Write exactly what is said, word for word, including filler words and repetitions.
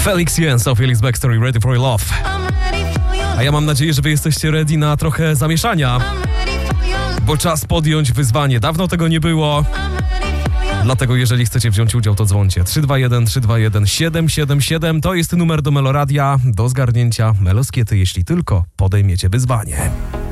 Felix Jens, Felix Backstory, Ready for Love. A ja mam nadzieję, że wy jesteście ready na trochę zamieszania, bo czas podjąć wyzwanie. Dawno tego nie było. Dlatego jeżeli chcecie wziąć udział, to dzwońcie. trzy dwa jeden, trzy dwa jeden, siedem siedem siedem to jest numer do Meloradia do zgarnięcia Meloskiety, jeśli tylko podejmiecie wyzwanie.